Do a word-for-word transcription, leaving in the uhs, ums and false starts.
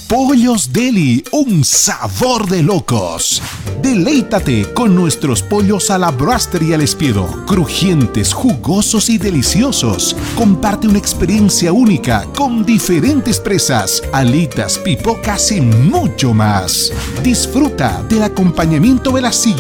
Pollos Deli, un sabor de locos. Deleítate con nuestros pollos a la braster y al espiedo, crujientes, jugosos y deliciosos. Comparte una experiencia única con diferentes presas, alitas, pipocas y mucho más. Disfruta del acompañamiento de la siguiente